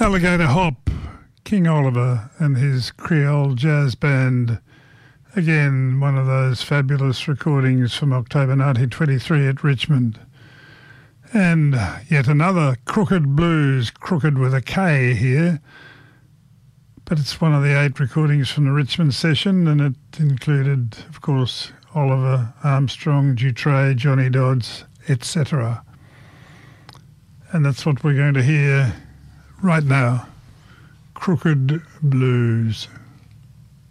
Alligator Hop, King Oliver and his Creole Jazz Band. Again, one of those fabulous recordings from October 1923 at Richmond. And yet another Crooked Blues, crooked with a K here. But it's one of the 8 recordings from the Richmond session, and it included, of course, Oliver, Armstrong, Dutre, Johnny Dodds, etc. And that's what we're going to hear right now. Crooked Blues.